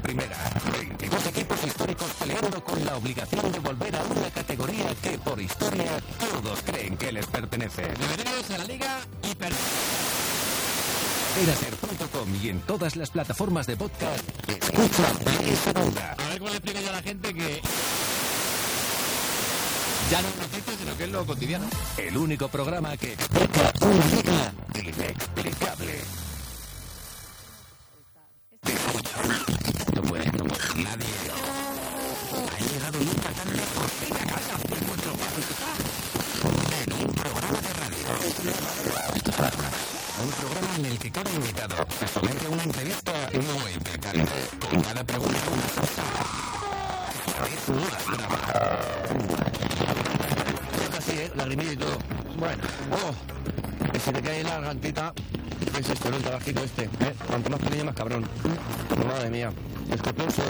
primera. 22 equipos históricos peleando con la obligación de volver a una categoría que por historia todos creen que les pertenece. Bienvenidos a la Liga Hiper... Eraser.com y en todas las plataformas de podcast. Escucha Play Segunda. A ver cómo le explico yo a la gente que... ya no es noticia, sino que es lo cotidiano. El único programa que explica una liga inexplicable. No puede nadie. Ha llegado nunca tan lejos. Venga, casa, en vuestro en un programa de radio. Un programa en el que cada invitado se somete a una entrevista muy picante. Con cada pregunta una sorpresa. Es una brava. Así, lagrimilla y todo. Bueno, que se te cae la gargantita. ¿Qué es esto? El tabajito este, Cuanto más pequeño, más cabrón. Madre mía. Escorpión